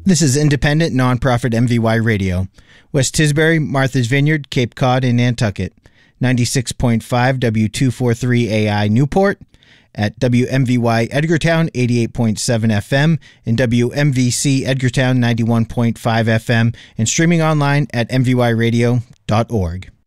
This is independent, nonprofit MVY Radio. West Tisbury, Martha's Vineyard, Cape Cod, and Nantucket. 96.5 W243 AI Newport. At WMVY Edgartown, 88.7 FM, and WMVC Edgartown, 91.5 FM, and streaming online at mvyradio.org.